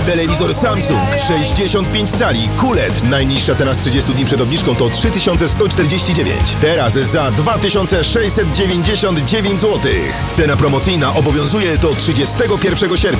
Telewizor Samsung 65 cali QLED. Najniższa cena z 30 dni przed obniżką to 3149. Teraz za 2699 zł. Cena promocyjna obowiązuje do 31 sierpnia.